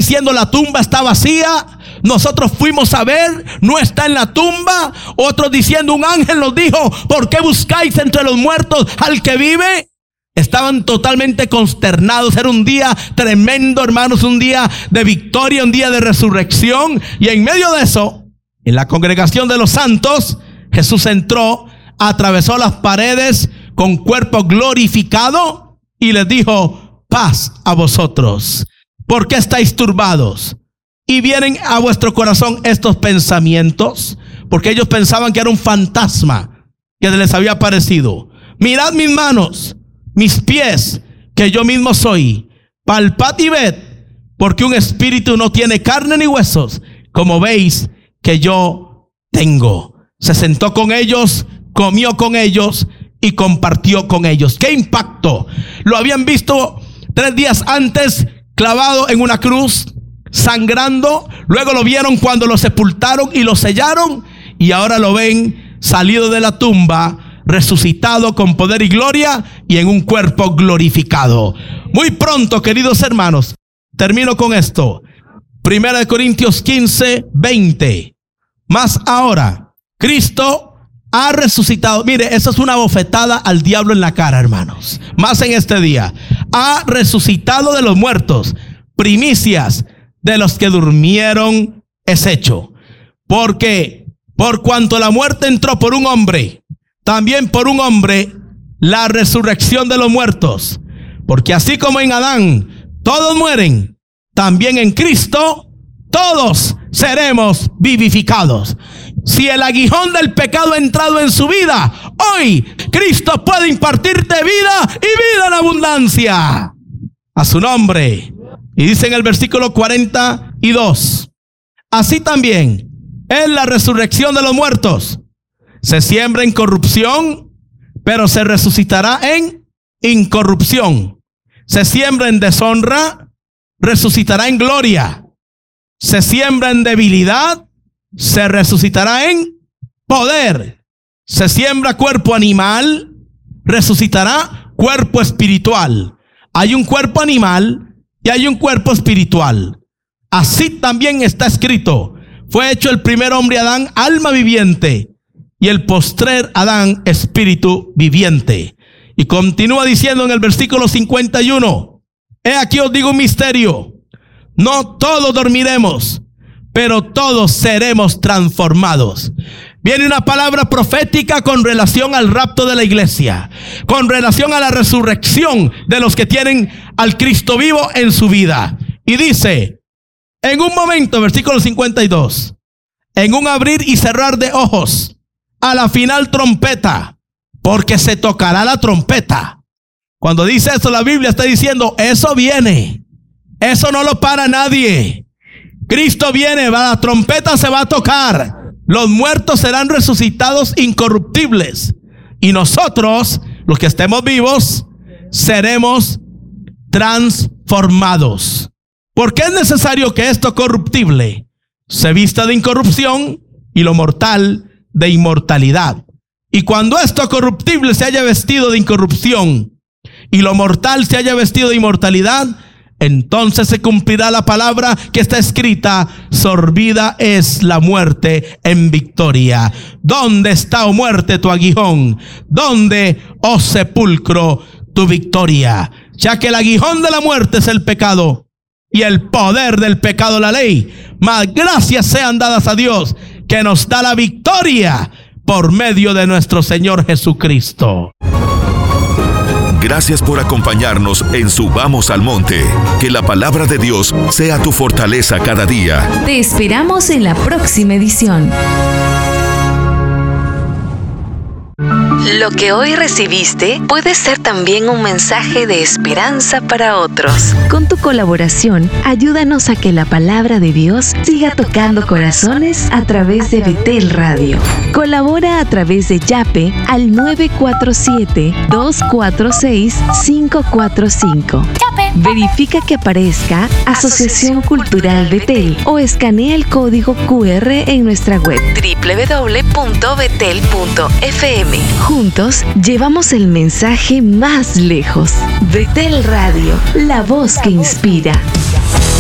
diciendo la tumba está vacía. Nosotros fuimos a ver, no está en la tumba. Otros diciendo un ángel nos dijo, ¿por qué buscáis entre los muertos al que vive? Estaban totalmente consternados. Era un día tremendo, hermanos, un día de victoria, un día de resurrección. Y en medio de eso, en la congregación de los santos, Jesús entró, atravesó las paredes con cuerpo glorificado y les dijo, paz a vosotros. ¿Por qué estáis turbados? Y vienen a vuestro corazón estos pensamientos, porque ellos pensaban que era un fantasma que les había aparecido. Mirad mis manos, mis pies, que yo mismo soy. Palpad y ved, porque un espíritu no tiene carne ni huesos, como veis que yo tengo. Se sentó con ellos, comió con ellos y compartió con ellos. ¡Qué impacto! Lo habían visto 3 días antes clavado en una cruz, sangrando. Luego lo vieron cuando lo sepultaron y lo sellaron. Y ahora lo ven salido de la tumba, resucitado con poder y gloria y en un cuerpo glorificado. Muy pronto, queridos hermanos, termino con esto. 1 Corintios 15, 20. Mas ahora, Cristo ha resucitado. Mire, eso es una bofetada al diablo en la cara, hermanos. Más en este día. Ha resucitado de los muertos, primicias de los que durmieron es hecho. Porque por cuanto la muerte entró por un hombre, también por un hombre la resurrección de los muertos. Porque así como en Adán todos mueren, también en Cristo todos seremos vivificados. Si el aguijón del pecado ha entrado en su vida, hoy Cristo puede impartirte vida y vida en abundancia. A su nombre. Y dice en el versículo 42, así también es la resurrección de los muertos. Se siembra en corrupción, pero se resucitará en incorrupción. Se siembra en deshonra, resucitará en gloria. Se siembra en debilidad, se resucitará en poder. Se siembra cuerpo animal, resucitará cuerpo espiritual. Hay un cuerpo animal y hay un cuerpo espiritual. Así también está escrito: fue hecho el primer hombre Adán alma viviente, y el postrer Adán espíritu viviente. Y continúa diciendo en el versículo 51, he aquí os digo un misterio: no todos dormiremos, pero todos seremos transformados. Viene una palabra profética con relación al rapto de la iglesia, con relación a la resurrección de los que tienen al Cristo vivo en su vida. Y dice, en un momento, versículo 52, en un abrir y cerrar de ojos, a la final trompeta, porque se tocará la trompeta. Cuando dice eso, la Biblia está diciendo, eso viene. Eso no lo para nadie. Cristo viene, la trompeta se va a tocar. Los muertos serán resucitados incorruptibles. Y nosotros, los que estemos vivos, seremos transformados. Porque es necesario que esto corruptible se vista de incorrupción y lo mortal de inmortalidad. Y cuando esto corruptible se haya vestido de incorrupción y lo mortal se haya vestido de inmortalidad, entonces se cumplirá la palabra que está escrita: sorbida es la muerte en victoria. ¿Dónde está, oh muerte, tu aguijón? ¿Dónde, oh sepulcro, tu victoria? Ya que el aguijón de la muerte es el pecado y el poder del pecado la ley. Mas gracias sean dadas a Dios, que nos da la victoria por medio de nuestro Señor Jesucristo. Gracias por acompañarnos en Subamos al Monte. Que la palabra de Dios sea tu fortaleza cada día. Te esperamos en la próxima edición. Lo que hoy recibiste puede ser también un mensaje de esperanza para otros. Con tu colaboración, ayúdanos a que la palabra de Dios siga tocando corazones a través de Betel Radio. Colabora a través de Yape al 947-246-545. Verifica que aparezca Asociación Cultural Betel o escanea el código QR en nuestra web www.betel.fm. Juntos llevamos el mensaje más lejos. Betel Radio, la voz que inspira.